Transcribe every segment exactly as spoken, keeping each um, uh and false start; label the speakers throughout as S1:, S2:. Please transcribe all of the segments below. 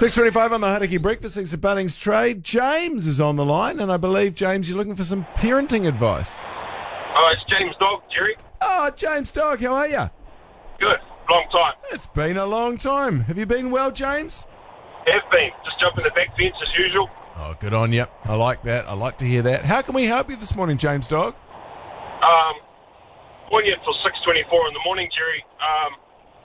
S1: six twenty-five on the Hauraki Breakfast, thanks to Bunnings Trade. James is on the line, and I believe, James, you're looking for some parenting advice.
S2: Oh, it's James Dog, Jerry.
S1: Oh, James Dog, how are you?
S2: Good. Long time.
S1: It's been a long time. Have you been well, James?
S2: Have been. Just jumping the back fence as usual.
S1: Oh, good on you. I like that. I like to hear that. How can we help you this morning, James Dog?
S2: Um, one year till six twenty-four in the morning, Jerry. Um,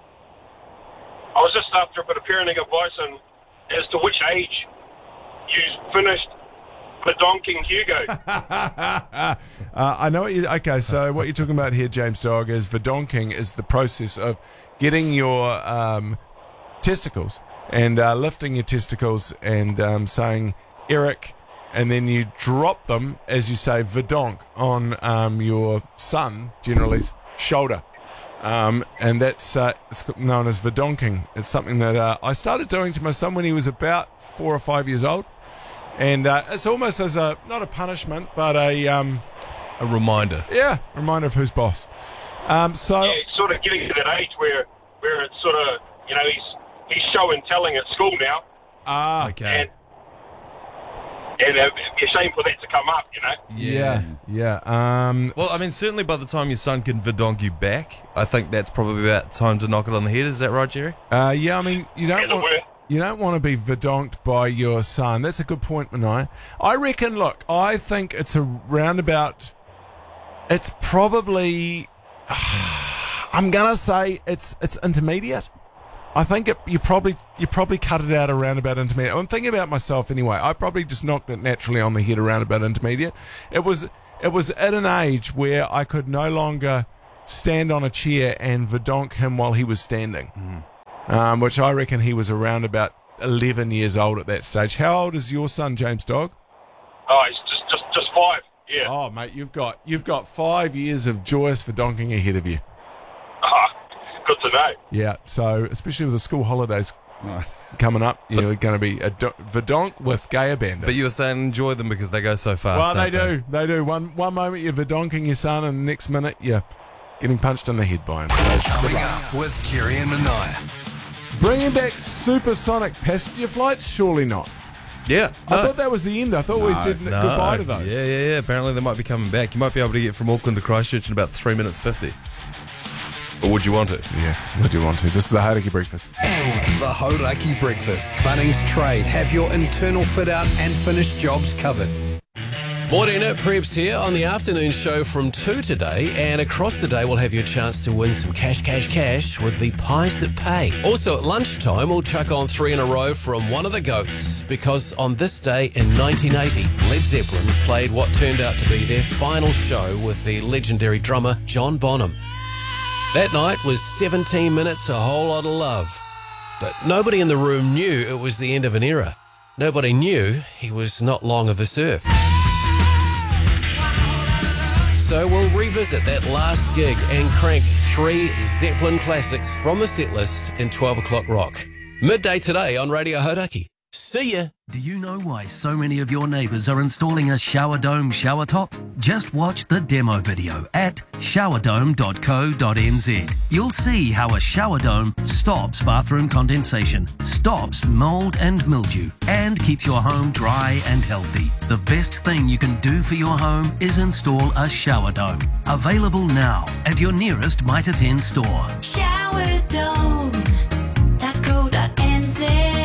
S2: I was just after a bit of parenting advice and as to which age you finished bedonking Hugo.
S1: uh, I know what you... Okay, so what you're talking about here, James Dog, is bedonking is the process of getting your um, testicles and uh, lifting your testicles and um, saying, Eric, and then you drop them, as you say, vedonk, on um, your son, generally's shoulder. Um, and that's uh, it's known as vedonking. It's something that uh, I started doing to my son when he was about four or five years old. And uh, it's almost as a, not a punishment, but a... Um,
S3: a reminder.
S1: Yeah, reminder of who's boss. Um, so
S2: Yeah, it's sort of getting to that age where where it's sort of, you know, he's he's show and telling at school now.
S1: Ah,
S3: okay.
S2: And, and uh, it'd be a shame for that to come up, you know.
S1: yeah, yeah. Um,
S3: Well, I mean, certainly by the time your son can vedonk you back, I think that's probably about time to knock it on the head. Is that right, Jerry?
S1: uh, yeah, I mean, you don't
S2: As it
S1: want...
S2: were.
S1: You don't want to be vedonked by your son. That's a good point, Manai. I reckon, look, I think it's a roundabout. It's probably, I'm going to say it's it's intermediate. I think it, you probably you probably cut it out around about intermediate. I'm thinking about myself anyway. I probably just knocked it naturally on the head around about intermediate. It was it was at an age where I could no longer stand on a chair and vedonk him while he was standing.
S3: Mm.
S1: Um, which I reckon he was around about eleven years old at that stage. How old is your son, James Dog?
S2: Oh, he's just just just five. Yeah.
S1: Oh, mate, you've got you've got five years of joyous vedonking ahead of you.
S2: Ah, good to know.
S1: Yeah, so especially with the school holidays coming up, you're going to be a do- vedonk with gay abandon.
S3: But you were saying enjoy them because they go so fast.
S1: well, they
S3: don't
S1: do, they do. One one moment you're vedonking your son, and the next minute you're getting punched in the head by him.
S4: Coming up with Jerry and Manai.
S1: Bringing back supersonic passenger flights? Surely not.
S3: Yeah.
S1: I
S3: no.
S1: thought that was the end. I thought we said
S3: No.
S1: goodbye to those.
S3: Yeah, yeah, yeah. Apparently they might be coming back. You might be able to get from Auckland to Christchurch in about three minutes fifty. Or would you want it?
S1: Yeah, would you want to? This is the Hauraki Breakfast.
S4: The Hauraki Breakfast. Bunnings Trade. Have your internal fit out and finished jobs covered.
S5: Morning, it Preps here on the afternoon show from two today, and across the day we'll have your chance to win some cash, cash, cash with the pies that pay. Also at lunchtime we'll chuck on three in a row from one of the goats, because on this day in nineteen eighty, Led Zeppelin played what turned out to be their final show with the legendary drummer John Bonham. That night was seventeen minutes, a whole lot of love. But nobody in the room knew it was the end of an era. Nobody knew he was not long of this earth. So we'll revisit that last gig and crank three Zeppelin classics from the set list in twelve o'clock rock. Midday today on Radio Hauraki. See ya.
S6: Do you know why so many of your neighbours are installing a shower dome shower top? Just watch the demo video at shower dome dot co dot n z. You'll see how a shower dome stops bathroom condensation, stops mould and mildew, and keeps your home dry and healthy. The best thing you can do for your home is install a shower dome. Available now at your nearest Mitre ten store.
S7: shower dome dot co dot n z.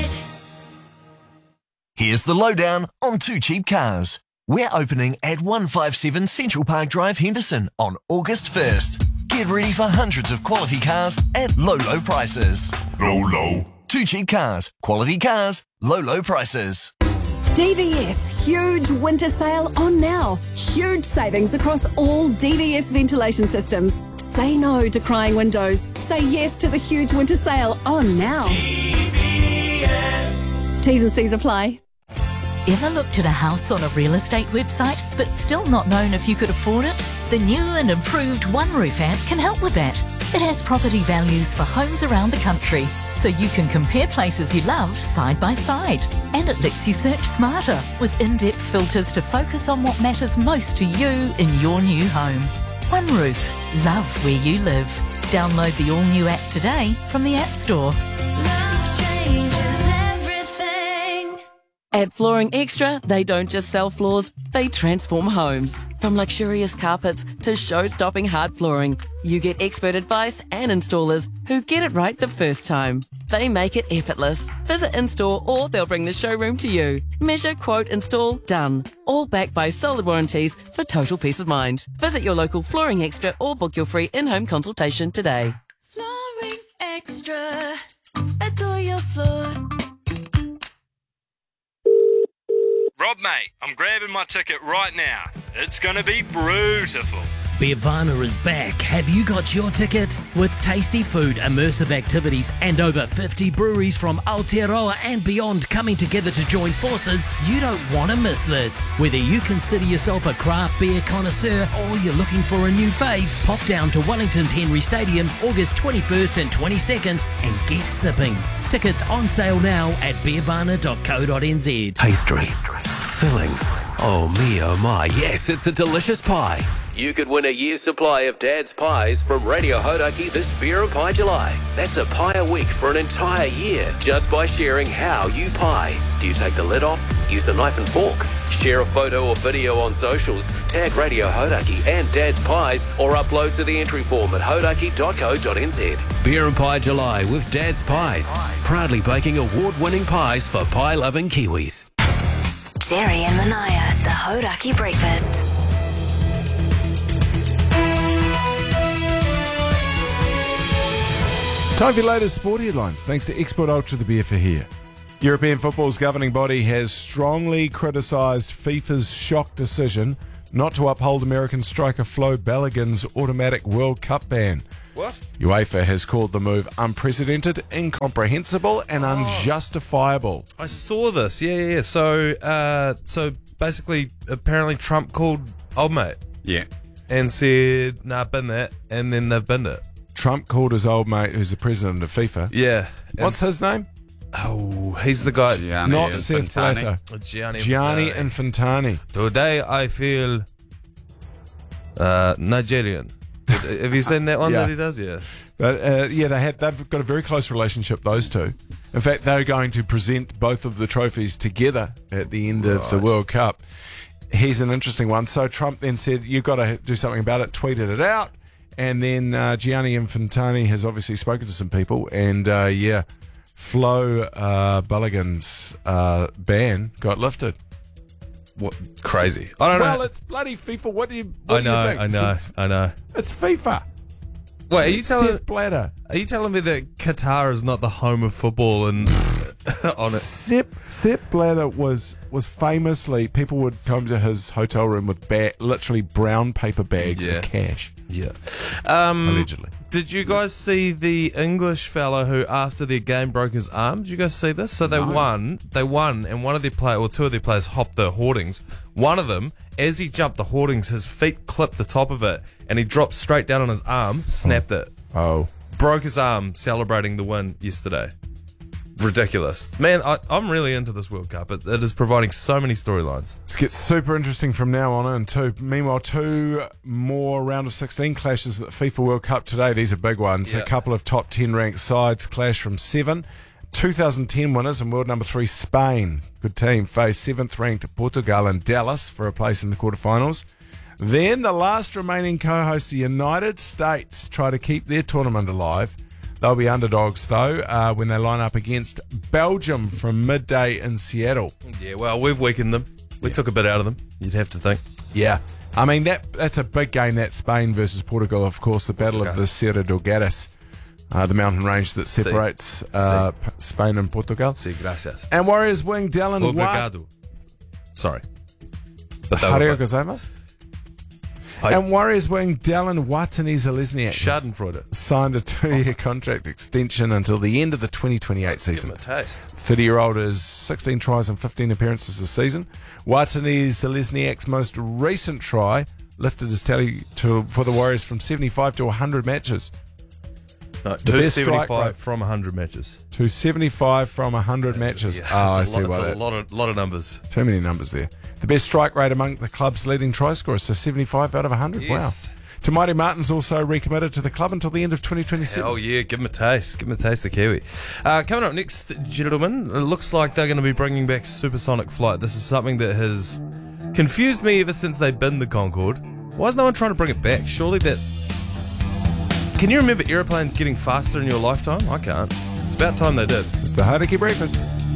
S8: Here's the lowdown on Two Cheap Cars. We're opening at one fifty-seven Central Park Drive, Henderson on August first. Get ready for hundreds of quality cars at low, low prices.
S9: Low, low.
S8: Two Cheap Cars. Quality cars, low, low prices.
S10: D V S huge winter sale on now. Huge savings across all D V S ventilation systems. Say no to crying windows. Say yes to the huge winter sale on now.
S7: D V S.
S10: T's and C's apply.
S11: Ever looked at a house on a real estate website but still not known if you could afford it? The new and improved One Roof app can help with that. It has property values for homes around the country, so you can compare places you love side by side. And it lets you search smarter with in-depth filters to focus on what matters most to you in your new home. One Roof. Love where you live. Download the all-new app today from the App Store.
S7: Love changes everything.
S9: At Flooring Extra, they don't just sell floors, they transform homes. From luxurious carpets to show-stopping hard flooring, you get expert advice and installers who get it right the first time. They make it effortless. Visit in-store or they'll bring the showroom to you. Measure, quote, install, done. All backed by solid warranties for total peace of mind. Visit your local Flooring Extra or book your free in-home consultation today.
S7: Flooring Extra. Adore your floor.
S12: Rob, mate, I'm grabbing my ticket right now. It's going to be beautiful.
S13: Beervana is back. Have you got your ticket? With tasty food, immersive activities, and over fifty breweries from Aotearoa and beyond coming together to join forces, you don't want to miss this. Whether you consider yourself a craft beer connoisseur or you're looking for a new fave, pop down to Wellington's Henry Stadium August twenty-first and twenty-second and get sipping. Tickets on sale now at beervana dot co dot n z.
S5: Pastry. Filling. Oh me, oh my. Yes, it's a delicious pie. You could win a year's supply of Dad's Pies from Radio Hodaki this Beer and Pie July. That's a pie a week for an entire year just by sharing how you pie. Do you take the lid off? Use a knife and fork? Share a photo or video on socials, tag Radio Hodaki and Dad's Pies, or upload to the entry form at hodaki dot co dot n z. Beer and Pie July with Dad's Pies, proudly baking award-winning pies for pie-loving Kiwis.
S7: Jerry and Manaya, the Hodaki Breakfast.
S1: Time for your latest sport headlines. Thanks to Export Ultra, the beer for here. European football's governing body has strongly criticised FIFA's shock decision not to uphold American striker Flo Balogun's automatic World Cup ban.
S3: What?
S1: UEFA has called the move unprecedented, incomprehensible, and
S3: Oh.
S1: unjustifiable.
S3: I saw this. Yeah, yeah, yeah. So, uh, so basically, apparently Trump called old mate.
S14: Yeah.
S3: And said, nah, bin that. And then they've binned it.
S1: Trump called his old mate, who's the president of FIFA.
S3: Yeah.
S1: What's
S3: And-
S1: his name?
S3: Oh, he's the guy.
S14: Gianni
S1: Not Seth Blatter.
S3: Gianni,
S1: Gianni
S3: Infantani.
S1: Infantani.
S3: Today I feel uh, Nigerian. Have you seen that one
S1: Yeah.
S3: that he does? Yeah.
S1: But uh, yeah, they had they've got a very close relationship, those two. In fact, they're going to present both of the trophies together at the end of the
S3: Right.
S1: World Cup. He's an interesting one. So Trump then said, "You've got to do something about it." Tweeted it out, and then uh, Gianni Infantani has obviously spoken to some people, and uh, yeah, Flo uh, Balogun's uh, ban got lifted.
S3: What crazy? I don't
S1: well,
S3: know.
S1: it's bloody FIFA. What do you? What
S3: I
S1: do you
S3: know,
S1: think?
S3: I know,
S1: It's,
S3: I know.
S1: it's FIFA.
S3: Wait, are you
S1: It's
S3: telling?
S1: Seth Blatter?
S3: Are you telling me that Qatar is not the home of football and on it?
S1: Sepp, Sepp Blatter was was famously, people would come to his hotel room with ba- literally brown paper bags
S3: Yeah.
S1: of cash,
S3: Yeah. Um,
S1: allegedly.
S3: Did you guys see the English fella who, after their game, broke his arm? Did you guys see this? So they
S1: No.
S3: won. They won, and one of their players, or two of their players, hopped the hoardings. One of them, as he jumped the hoardings, his feet clipped the top of it, and he dropped straight down on his arm, snapped it,
S1: Oh,
S3: broke his arm, celebrating the win yesterday. Ridiculous, man! I, I'm really into this World Cup. It, it is providing so many storylines.
S1: it gets super interesting from now on in too. Meanwhile, two more round of sixteen clashes at the FIFA World Cup today. These are big ones.
S3: Yeah.
S1: A couple of top ten ranked sides clash from seven. two thousand ten winners and world number three Spain, good team, face seventh ranked Portugal and Dallas for a place in the quarterfinals. Then the last remaining co-host, the United States, try to keep their tournament alive. They'll be underdogs, though, uh, when they line up against Belgium from midday in Seattle.
S3: Yeah, well, we've weakened them. We took a bit out of them. You'd have to think.
S1: Yeah. I mean, that that's a big game, that Spain versus Portugal, of course, the battle of the Serra do Garras, uh, the mountain range that
S3: Sí.
S1: separates uh,
S3: Sí.
S1: P- Spain and Portugal.
S3: Sí, gracias.
S1: And Warriors wing Dallin Wat-
S3: Obrigado. Sorry. But they
S1: Hario
S3: were-
S1: gozaimasu.
S3: I-
S1: And Warriors wing Dallin Watani-Zelezniak
S3: Schadenfreude.
S1: signed a two-year contract extension until the end of the twenty twenty-eight season.
S3: Give 'em a taste.
S1: thirty-year-old is sixteen tries and fifteen appearances this season. Watani-Zelezniak's most recent try lifted his tally to, for the Warriors from seventy-five to one hundred matches.
S3: No,
S1: The best strike
S3: two seventy-five
S1: rate.
S3: from one hundred matches.
S1: To seventy-five from one hundred matches.
S3: Yeah,
S1: oh, I
S3: that's a
S1: see
S3: lot,
S1: why
S3: that's
S1: that.
S3: a lot of, lot of numbers.
S1: Too many numbers there. The best strike rate among the club's leading try scorers, so seventy-five out of one hundred.
S3: Yes.
S1: Wow. Te Maire Martin's also recommitted to the club until the end of twenty twenty-seven.
S3: Oh yeah, give him a taste. Give him a taste of Kiwi. Uh, coming up next, gentlemen, it looks like they're going to be bringing back supersonic flight. This is something that has confused me ever since they binned the Concorde. Why is no one trying to bring it back? Surely that... Can you remember aeroplanes getting faster in your lifetime? I can't. It's about time they did.
S1: It's the Hauraki Breakfast.